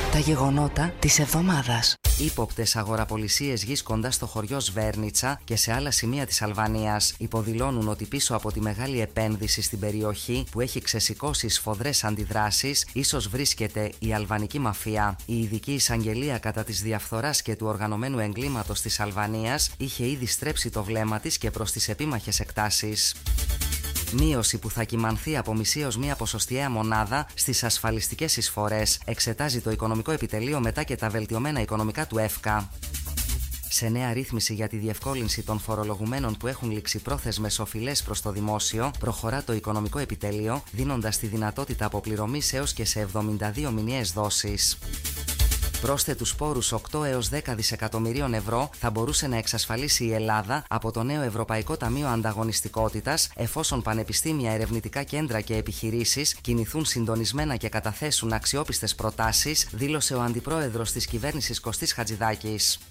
Τα γεγονότα της εβδομάδας. Ύποπτες αγοραπολισίες γης κοντά στο χωριό Σβέρνιτσα και σε άλλα σημεία της Αλβανίας υποδηλώνουν ότι πίσω από τη μεγάλη επένδυση στην περιοχή που έχει ξεσηκώσει σφοδρές αντιδράσεις ίσως βρίσκεται η αλβανική μαφία. Η ειδική εισαγγελία κατά της διαφθοράς και του οργανωμένου εγκλήματος της Αλβανίας είχε ήδη στρέψει το βλέμμα της και προς τις επίμαχες εκτάσεις. Μείωση που θα κυμανθεί από μισή ως μία ποσοστιαία μονάδα στις ασφαλιστικές εισφορές, εξετάζει το Οικονομικό Επιτελείο μετά και τα βελτιωμένα οικονομικά του ΕΦΚΑ. Σε νέα ρύθμιση για τη διευκόλυνση των φορολογουμένων που έχουν ληξιπρόθεσμες οφειλές προς το δημόσιο, προχωρά το Οικονομικό Επιτέλειο, δίνοντας τη δυνατότητα αποπληρωμής έως και σε 72 μηνιαίες δόσεις. Πρόσθετους πόρους 8 έως 10 δισεκατομμυρίων ευρώ θα μπορούσε να εξασφαλίσει η Ελλάδα από το νέο Ευρωπαϊκό Ταμείο Ανταγωνιστικότητας, εφόσον πανεπιστήμια, ερευνητικά κέντρα και επιχειρήσεις κινηθούν συντονισμένα και καταθέσουν αξιόπιστες προτάσεις, δήλωσε ο αντιπρόεδρος της κυβέρνησης Κωστής Χατζηδάκης.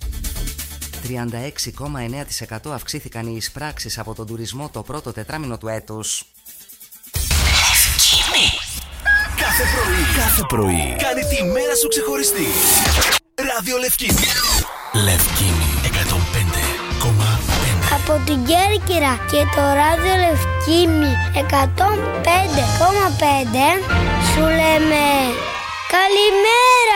36,9% αυξήθηκαν οι εισπράξεις από τον τουρισμό το πρώτο τετράμινο του έτους. Κάθε πρωί κάνει τη μέρα σου ξεχωριστή. Ράδιο Λευκίνη. Λευκίνη 105,5. Από την Κέρκυρα και το Ράδιο Λευκίνη 105,5 σου λέμε καλημέρα.